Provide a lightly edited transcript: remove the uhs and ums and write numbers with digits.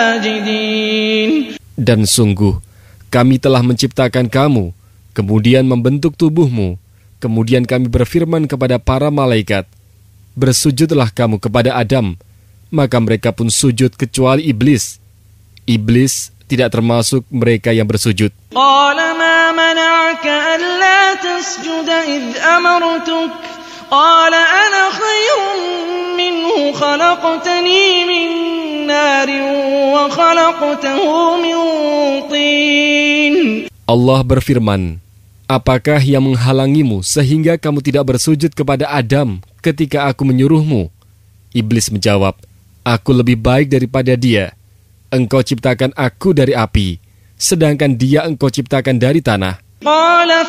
Dan sungguh, kami telah menciptakan kamu, kemudian membentuk tubuhmu, kemudian kami berfirman kepada para malaikat, bersujudlah kamu kepada Adam, maka mereka pun sujud kecuali iblis. Iblis tidak termasuk mereka yang bersujud. Qala ma mana'aka alla tasjuda idh amartuk qala ana khairun minhu khalaqtani min narin wa khalaqtahu min tin. Allah berfirman, apakah yang menghalangimu sehingga kamu tidak bersujud kepada Adam ketika aku menyuruhmu? Iblis menjawab, aku lebih baik daripada dia. Engkau ciptakan aku dari api, sedangkan dia engkau ciptakan dari tanah.